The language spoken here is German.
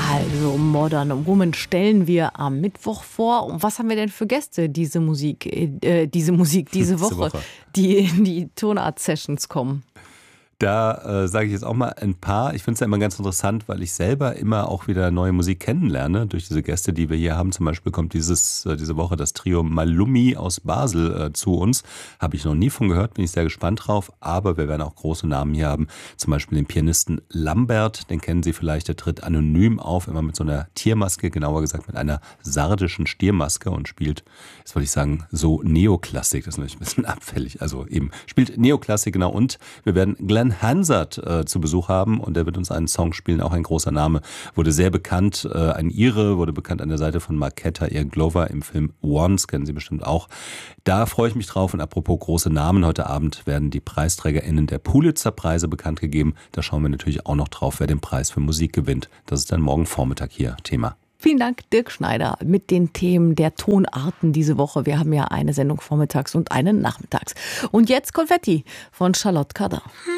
Also Modern Woman stellen wir am Mittwoch vor. Und was haben wir denn für Gäste diese Woche, die in die Tonart-Sessions kommen? Da sage ich jetzt auch mal ein paar. Ich finde es ja immer ganz interessant, weil ich selber immer auch wieder neue Musik kennenlerne durch diese Gäste, die wir hier haben. Zum Beispiel kommt diese Woche das Trio Malumi aus Basel zu uns. Habe ich noch nie von gehört, bin ich sehr gespannt drauf. Aber wir werden auch große Namen hier haben. Zum Beispiel den Pianisten Lambert, den kennen Sie vielleicht. Der tritt anonym auf, immer mit so einer Tiermaske, genauer gesagt mit einer sardischen Stiermaske und spielt, jetzt wollte ich sagen, so Neoklassik. Das ist natürlich ein bisschen abfällig. Also eben spielt Neoklassik, genau. Und wir werden Glenn Hansard zu Besuch haben und der wird uns einen Song spielen, auch ein großer Name, wurde sehr bekannt, ein Ire, wurde bekannt an der Seite von Marketa Irglover im Film Once, kennen Sie bestimmt auch. Da freue ich mich drauf und apropos große Namen, heute Abend werden die PreisträgerInnen der Pulitzer-Preise bekannt gegeben. Da schauen wir natürlich auch noch drauf, wer den Preis für Musik gewinnt. Das ist dann morgen Vormittag hier Thema. Vielen Dank, Dirk Schneider, mit den Themen der Tonarten diese Woche. Wir haben ja eine Sendung vormittags und eine nachmittags. Und jetzt Konfetti von Charlotte Kardin.